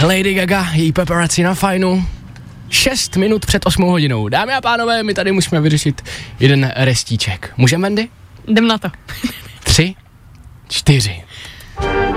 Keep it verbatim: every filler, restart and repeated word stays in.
Lady Gaga, její Paparazzi na Fajnu. Šest minut před osmou hodinou. Dámy a pánové, my tady musíme vyřešit jeden restíček. Můžeme, Wendy? Jdem na to. Tři, čtyři.